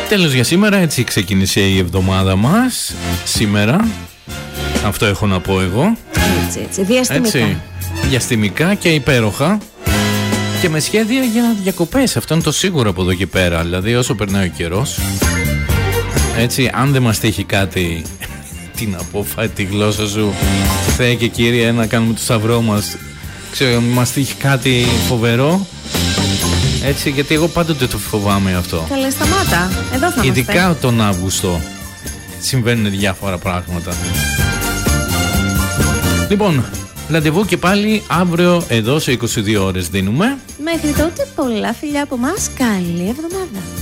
Τέλος για σήμερα, έτσι ξεκίνησε η εβδομάδα μας. Σήμερα, αυτό έχω να πω εγώ. Έτσι, διαστημικά. Έτσι, διαστημικά και υπέροχα. Και με σχέδια για διακοπές, αυτό είναι το σίγουρο από εδώ και πέρα. Δηλαδή όσο περνάει ο καιρός, έτσι, αν δεν μας τύχει κάτι, τι να πω, φάει τη γλώσσα σου, Θεέ και Κύριε, να κάνουμε το σταυρό μας. Ξέρω, μας τύχει κάτι φοβερό. Έτσι, γιατί εγώ πάντοτε το φοβάμαι αυτό. Καλέ, σταμάτα. Εδώ θα ειδικά είμαστε. Τον Αύγουστο συμβαίνουν διάφορα πράγματα. Λοιπόν, ραντεβού και πάλι αύριο εδώ σε 22 ώρες δίνουμε. Μέχρι τότε πολλά φιλιά από μας. Καλή εβδομάδα.